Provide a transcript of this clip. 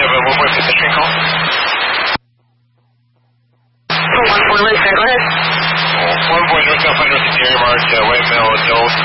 have a one-way pedestrian call. 1-4, go ahead. 1-4, North South North Interior March, white male adult,